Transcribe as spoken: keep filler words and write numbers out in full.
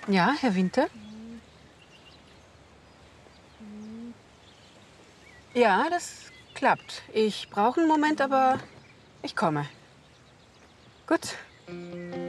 Ja, Herr Winter? Ja, das klappt. Ich brauche einen Moment, aber ich komme. Gut.